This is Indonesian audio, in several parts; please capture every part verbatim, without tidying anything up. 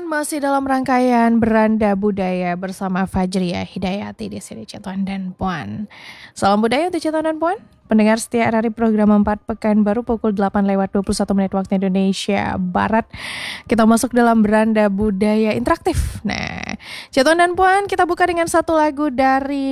Masih dalam rangkaian Beranda Budaya bersama Fajriya Hidayati di sini Cetuan dan Puan. Salam budaya untuk Cetuan dan Puan. Pendengar setia R R I program empat pekan baru pukul delapan lewat dua puluh satu menit waktu Indonesia Barat. Kita masuk dalam Beranda Budaya interaktif. Nah, Cetuan dan Puan, kita buka dengan satu lagu dari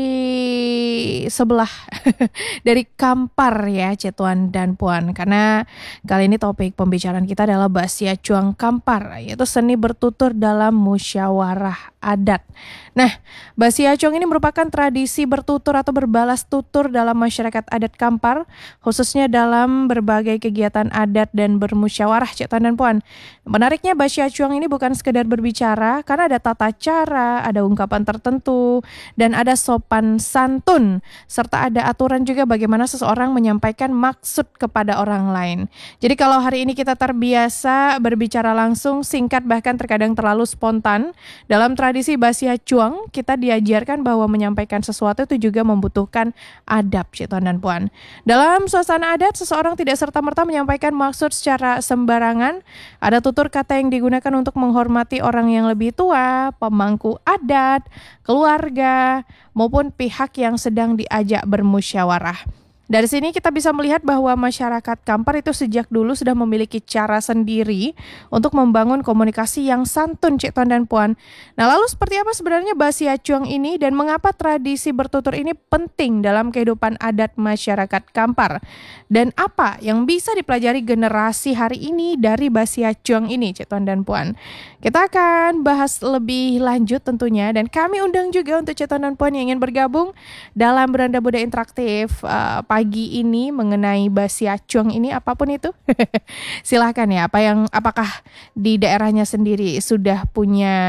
sebelah dari Kampar ya Cetuan dan Puan. Karena kali ini topik pembicaraan kita adalah Basya Cuang Kampar, yaitu seni bertutur dalam musyawarah adat. Nah, Basya Cuang ini merupakan tradisi bertutur atau berbalas tutur dalam masyarakat adat Kampar, khususnya dalam berbagai kegiatan adat dan bermusyawarah Cetuan dan Puan. Menariknya Basya Cuang ini bukan sekedar berbicara, karena ada tata cara, ada ungkapan tertentu, dan ada sopan santun, serta ada aturan juga bagaimana seseorang menyampaikan maksud kepada orang lain. Jadi kalau hari ini kita terbiasa berbicara langsung, singkat, bahkan terkadang terlalu spontan, dalam tradisi Basya Cuang kita diajarkan bahwa menyampaikan sesuatu itu juga membutuhkan adab Cetuan dan Puan. Dalam suasana adat, seseorang tidak serta-merta menyampaikan maksud secara sembarangan. Ada tutur kata yang digunakan untuk menghormati orang yang lebih tua, pemangku adat, keluarga, maupun pihak yang sedang diajak bermusyawarah. Dari sini kita bisa melihat bahwa masyarakat Kampar itu sejak dulu sudah memiliki cara sendiri untuk membangun komunikasi yang santun Cetuan dan Puan. Nah, lalu seperti apa sebenarnya Basya Cuang ini dan mengapa tradisi bertutur ini penting dalam kehidupan adat masyarakat Kampar? Dan apa yang bisa dipelajari generasi hari ini dari Basya Cuang ini Cetuan dan Puan? Kita akan bahas lebih lanjut tentunya, dan kami undang juga untuk Cetuan dan Puan yang ingin bergabung dalam Beranda Budaya Interaktif uh, pagi ini mengenai Basya Cuang ini, apapun itu. Silahkan ya, apa yang apakah di daerahnya sendiri sudah punya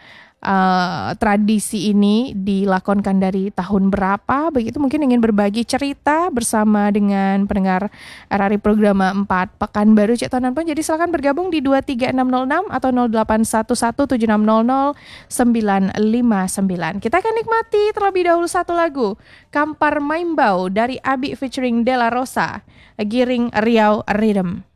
uh, tradisi ini dilakonkan dari tahun berapa, begitu mungkin ingin berbagi cerita bersama dengan pendengar R R I program empat pekan baru Cetuan dan Puan. Jadi silakan bergabung di dua tiga enam nol enam atau nol delapan satu satu tujuh enam nol nol sembilan lima sembilan. Kita akan nikmati terlebih dahulu satu lagu, Kampar Maimbau dari Abi featuring Della Rosa, Giring Riau Rhythm.